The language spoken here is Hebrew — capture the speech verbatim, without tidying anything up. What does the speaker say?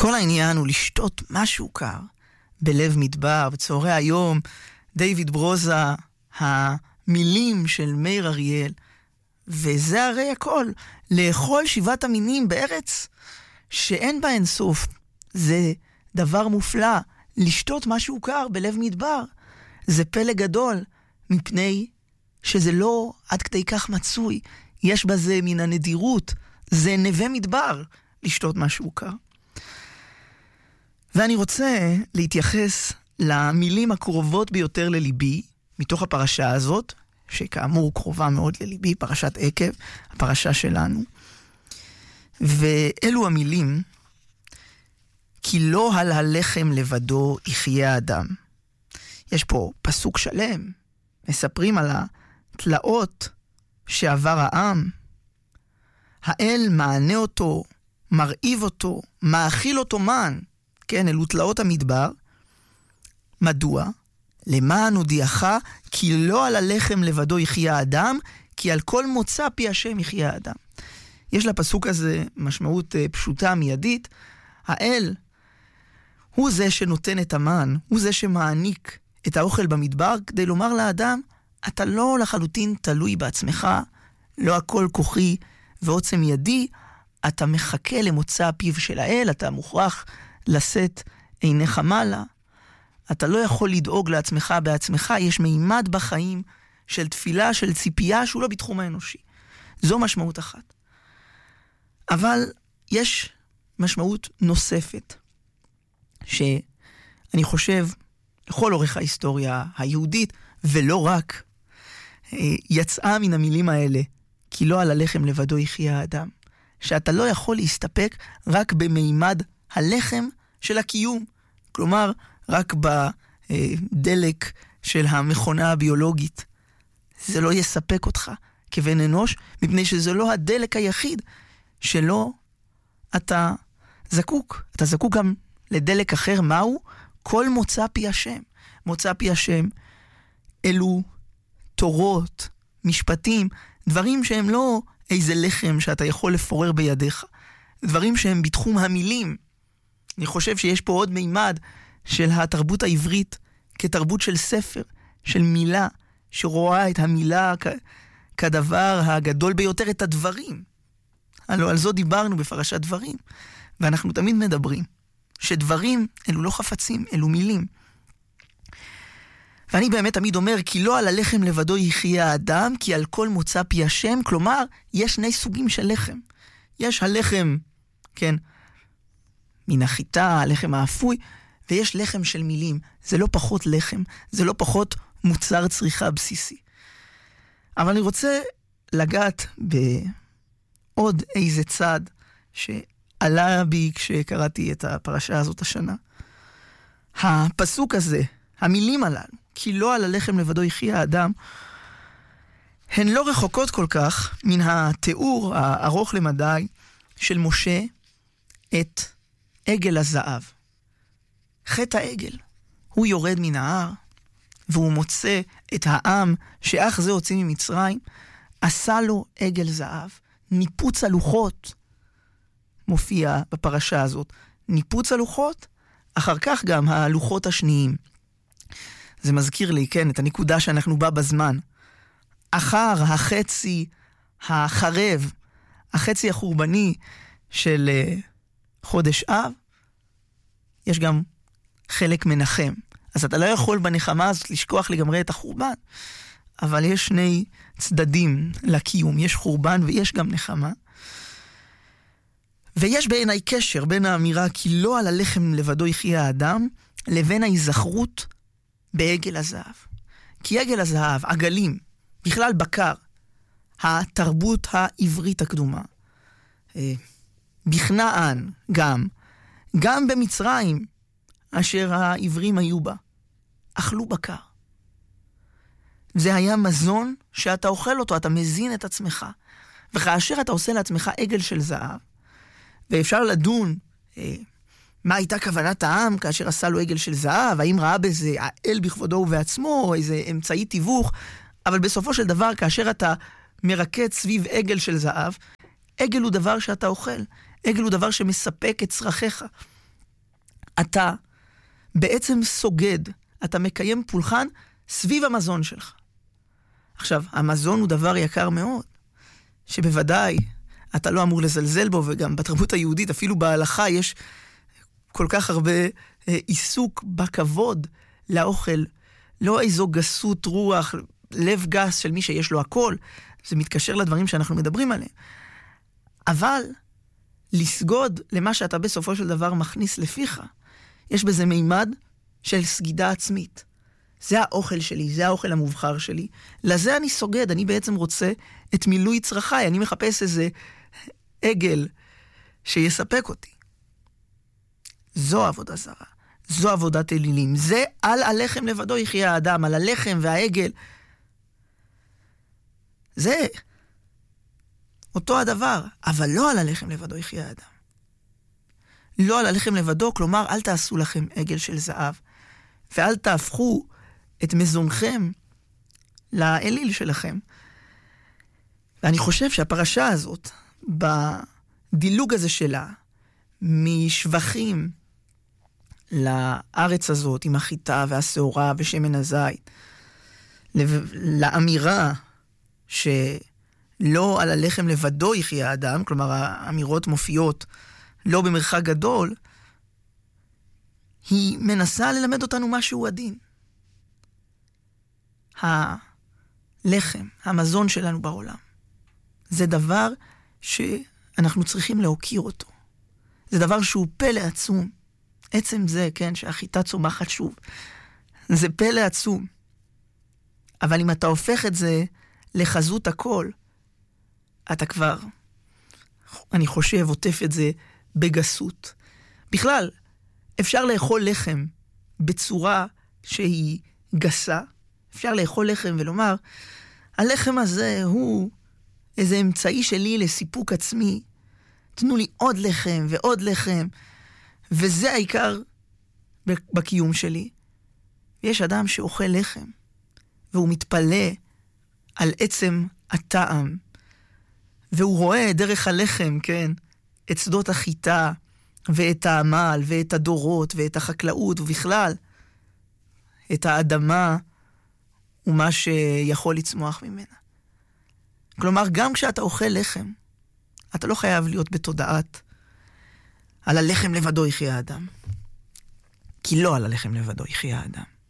כל העניין הוא לשתות משהו קר בלב מדבר, בצהרי היום, דיוויד ברוזה, המילים של מאיר אריאל, וזה הרי הכל, לאכול שבעת המינים בארץ שאין בה אין סוף. זה דבר מופלא, לשתות משהו קר בלב מדבר, זה פלא גדול, מפני שזה לא עד כדי כך מצוי, יש בזה מן הנדירות, זה נווה מדבר לשתות משהו קר. ואני רוצה להתייחס למילים הקרובות ביותר לליבי, מתוך הפרשה הזאת, שכאמור קרובה מאוד לליבי, פרשת עקב, הפרשה שלנו. ואלו המילים, כי לא על הלחם לבדו יחיה האדם. יש פה פסוק שלם, מספרים על התלאות שעבר העם. האל מענה אותו, מרעיב אותו, מאכיל אותו מן. כן, אלו תלאות המדבר. מדוע? למען הודיעך כי לא על הלחם לבדו יחיה האדם, כי על כל מוצא פי השם יחיה האדם. יש לפסוק הזה משמעות פשוטה, מיידית. האל הוא זה שנותן את המן, הוא זה שמעניק את האוכל במדבר, כדי לומר לאדם, אתה לא לחלוטין תלוי בעצמך, לא הכל כוחי ועוצם ידי, אתה מחכה למוצא פיו של האל, אתה מוכרח לשאת עיניך מעלה, אתה לא יכול לדאוג לעצמך בעצמך, יש מימד בחיים של תפילה, של ציפייה, שהוא לא בתחום האנושי. זו משמעות אחת. אבל יש משמעות נוספת, שאני חושב, לכל אורך ההיסטוריה היהודית, ולא רק, יצאה מן המילים האלה, כי לא על הלחם לבדו יחיה האדם. שאתה לא יכול להסתפק רק במימד הלחם של הקיום. כלומר, רק בדלק של המכונה הביולוגית. זה לא יספק אותך כבן אנוש, מפני שזה לא הדלק היחיד שלא אתה זקוק. אתה זקוק גם לדלק אחר. מהו? כל מוצא פי השם. מוצא פי השם אלו תורות, משפטים, דברים שהם לא איזה לחם שאתה יכול לפורר בידיך. דברים שהם בתחום המילים. אני חושב שיש פה עוד מימד של התרבות העברית כתרבות של ספר, של מילה, שרואה את המילה כ- כדבר הגדול ביותר, את הדברים. הלוא על זו דיברנו בפרשת דברים, ואנחנו תמיד מדברים שדברים אלו לא חפצים, אלו מילים. ואני באמת תמיד אומר, כי לא על הלחם לבדו יחיה האדם, כי על כל מוצא פי השם. כלומר, יש שני סוגים של לחם. יש הלחם, כן, מן החיטה, הלחם האפוי, ויש לחם של מילים. זה לא פחות לחם, זה לא פחות מוצר צריכה בסיסי. אבל אני רוצה לגעת בעוד איזה צד שעלה בי כשקראתי את הפרשה הזאת השנה. הפסוק הזה, המילים הללו, כי לא על הלחם לבדו יחיה האדם, הן לא רחוקות כל כך מן התיאור הארוך למדי של משה את עגל הזהב. חטא העגל. הוא יורד מן ההר, והוא מוצא את העם שאך זה הוציא ממצרים, עשה לו עגל זהב. ניפוץ הלוחות מופיע בפרשה הזאת. ניפוץ הלוחות, אחר כך גם הלוחות השניים. זה מזכיר לי, כן, את הנקודה שאנחנו בה בזמן. אחר החצי החרב, החצי החורבני של uh, חודש אב, יש גם חלק מנחם. אז אתה לא יכול בנחמה הזאת לשכוח לגמרי את החורבן, אבל יש שני צדדים לקיום, יש חורבן ויש גם נחמה. ויש בעיניי קשר בין האמירה כי לא על הלחם לבדו יחיה האדם, לבין ההיזכרות בעגל הזהב. כי עגל הזהב, עגלים, בכלל בקר, התרבות העברית הקדומה, בכנען גם, גם במצרים, אשר העברים היו בה, אכלו בקר. זה היה מזון שאתה אוכל אותו, אתה מזין את עצמך. וכאשר אתה עושה לעצמך עגל של זהב, ואפשר לדון אה, מה הייתה כוונת העם כאשר עשה לו עגל של זהב, האם ראה בזה האל בכבודו ובעצמו, או איזה אמצעי תיווך, אבל בסופו של דבר, כאשר אתה מרקד סביב עגל של זהב, עגל הוא דבר שאתה אוכל, עגל הוא דבר שמספק את צרכיך. אתה בעצם סוגד, אתה מקיים פולחן סביב המזון שלך. עכשיו, המזון הוא דבר יקר מאוד, שבוודאי אתה לא אמור לזלזל בו, וגם בתרבות היהודית, אפילו בהלכה, יש כל כך הרבה אה, עיסוק בכבוד לאוכל, לא איזו גסות רוח, לב גס של מי שיש לו הכל, זה מתקשר לדברים שאנחנו מדברים עליהם. אבל לסגוד למה שאתה בסופו של דבר מכניס לפיך, יש בזה מימד של סגידה עצמית. זה האוכל שלי, זה האוכל המובחר שלי. לזה אני סוגד, אני בעצם רוצה את מילוי צרכיי, אני מחפש איזה עגל שיספק אותי. זו עבודה זרה, זו עבודת אלילים. זה על הלחם לבדו יחיה האדם, על הלחם והעגל. זה אותו הדבר, אבל לא על הלחם לבדו יחיה האדם. לא על הלחם לבדו, כלומר, אל תעשו לכם עגל של זהב, ואל תהפכו את מזונכם לאליל שלכם. ואני חושב שהפרשה הזאת, בדילוג הזה שלה, משבחים לארץ הזאת, עם החיטה והשעורה ושמן הזית, לאמירה שלא על הלחם לבדו יחיה האדם, כלומר האמירות מופיעות לא במרחק גדול, היא מנסה ללמד אותנו משהו עדין. הלחם, המזון שלנו בעולם, זה דבר שאנחנו צריכים להוקיר אותו. זה דבר שהוא פלא עצום. עצם זה, כן, שהחיטה צומחת שוב. זה פלא עצום. אבל אם אתה הופך את זה לחזות הכל, אתה כבר, אני חושב, עוטף את זה בגסות. בכלל, אפשר לאכול לחם בצורה שהיא גסה. אפשר לאכול לחם ולומר, הלחם הזה הוא איזה אמצעי שלי לסיפוק עצמי. תנו לי עוד לחם ועוד לחם, וזה העיקר בקיום שלי. יש אדם שאוכל לחם, והוא מתפלא על עצם הטעם, והוא רואה דרך הלחם, כן, את שדות החיטה, ואת העמל, ואת הדורות, ואת החקלאות, ובכלל, את האדמה, ומה שיכול לצמוח ממנה. כלומר, גם כשאתה אוכל לחם, אתה לא חייב להיות בתודעת על הלחם לבדו יחיה האדם. כי לא על הלחם לבדו יחיה האדם.